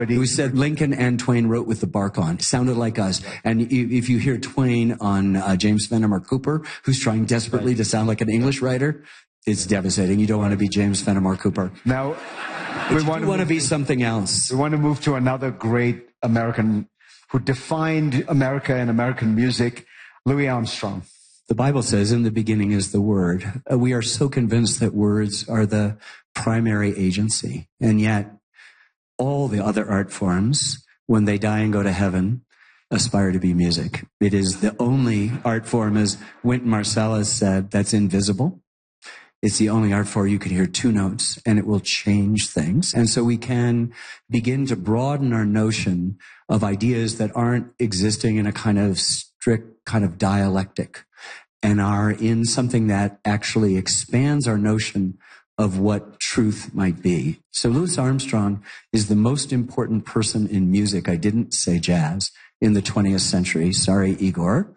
who said Lincoln and Twain wrote with the bark on. It sounded like us. And if you hear Twain on James Fenimore Cooper, who's trying desperately to sound like an English writer, it's devastating. You don't want to be James Fenimore Cooper. Now, we want to be something else. We want to move to another great American who defined America and American music, Louis Armstrong. The Bible says, in the beginning is the Word. We are so convinced that words are the primary agency. And yet, all the other art forms, when they die and go to heaven, aspire to be music. It is the only art form, as Wynton Marsalis said, that's invisible. It's the only art form you can hear two notes and it will change things. And so we can begin to broaden our notion of ideas that aren't existing in a kind of strict kind of dialectic and are in something that actually expands our notion of what truth might be. So Louis Armstrong is the most important person in music. I didn't say jazz in the 20th century. Sorry, Igor.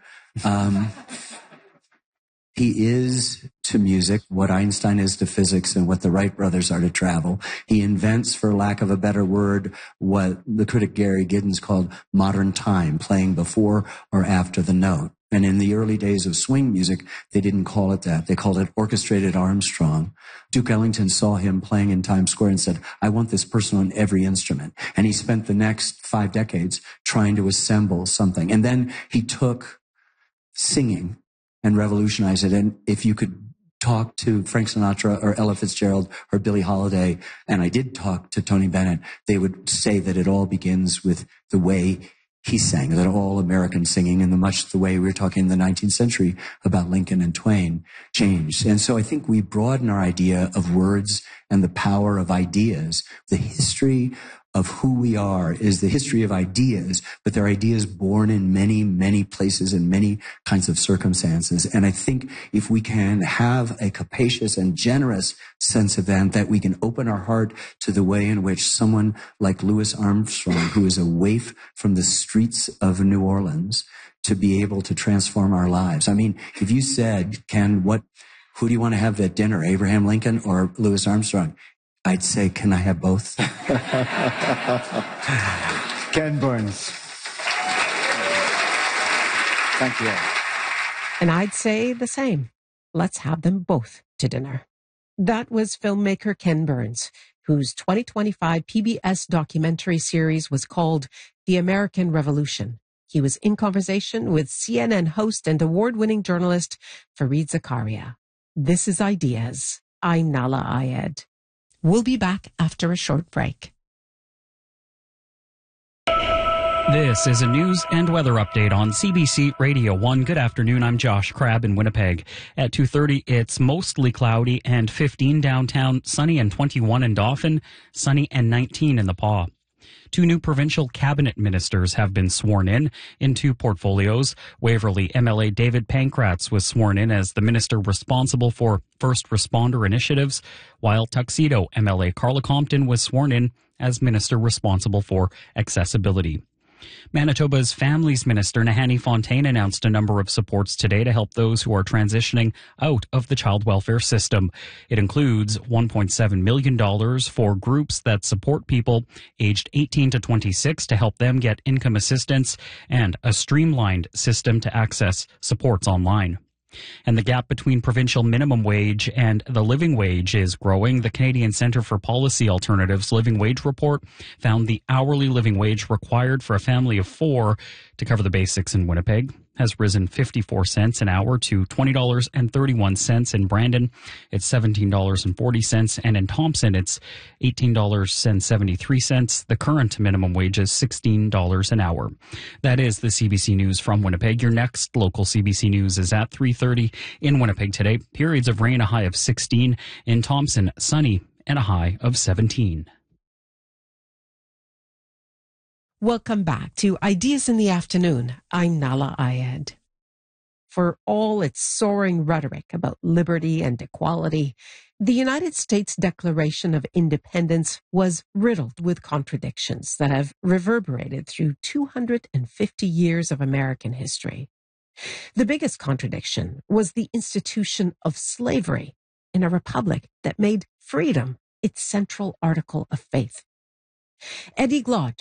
He is to music what Einstein is to physics and what the Wright brothers are to travel. He invents, for lack of a better word, what the critic Gary Giddens called modern time, playing before or after the note. And in the early days of swing music, they didn't call it that. They called it orchestrated Armstrong. Duke Ellington saw him playing in Times Square and said, I want this person on every instrument. And he spent the next 5 decades trying to assemble something. And then he took singing and revolutionize it. And if you could talk to Frank Sinatra or Ella Fitzgerald or Billie Holiday, and I did talk to Tony Bennett, they would say that it all begins with the way he sang, that all American singing, and much the way we were talking in the 19th century about Lincoln and Twain changed. And so I think we broaden our idea of words and the power of ideas. The history of who we are is the history of ideas, but they're ideas born in many, many places and many kinds of circumstances. And I think if we can have a capacious and generous sense of that we can open our heart to the way in which someone like Louis Armstrong, who is a waif from the streets of New Orleans, to be able to transform our lives. I mean, if you said, who do you want to have at dinner, Abraham Lincoln or Louis Armstrong? I'd say, can I have both? Ken Burns. Thank you. And I'd say the same. Let's have them both to dinner. That was filmmaker Ken Burns, whose 2025 PBS documentary series was called The American Revolution. He was in conversation with CNN host and award-winning journalist Fareed Zakaria. This is Ideas. I'm Nahlah Ayed. We'll be back after a short break. This is a news and weather update on CBC Radio 1. Good afternoon. I'm Josh Crabb in Winnipeg. At 2:30, it's mostly cloudy and 15 downtown, sunny and 21 in Dauphin, sunny and 19 in the Pas. 2 new provincial cabinet ministers have been sworn in 2 portfolios. Waverley MLA David Pankratz was sworn in as the minister responsible for first responder initiatives, while Tuxedo MLA Carla Compton was sworn in as minister responsible for accessibility. Manitoba's Families Minister Nahanni Fontaine announced a number of supports today to help those who are transitioning out of the child welfare system. It includes $1.7 million for groups that support people aged 18 to 26 to help them get income assistance and a streamlined system to access supports online. And the gap between provincial minimum wage and the living wage is growing. The Canadian Centre for Policy Alternatives Living Wage Report found the hourly living wage required for a family of 4 to cover the basics in Winnipeg has risen 54 cents an hour to $20.31 in Brandon. It's $17.40, and in Thompson it's $18.73. The current minimum wage is $16 an hour. That is the CBC News from Winnipeg. Your next local CBC News is at 3:30 in Winnipeg today. Periods of rain, a high of 16. In Thompson, sunny and a high of 17. Welcome back to Ideas in the Afternoon. I'm Nahlah Ayed. For all its soaring rhetoric about liberty and equality, the United States Declaration of Independence was riddled with contradictions that have reverberated through 250 years of American history. The biggest contradiction was the institution of slavery in a republic that made freedom its central article of faith. Eddie Glaude